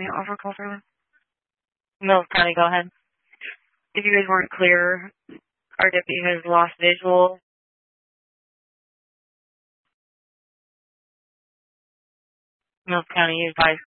offer call for them? Mills County, go ahead. If you guys weren't clear, our deputy has lost visual. Mills County, you advise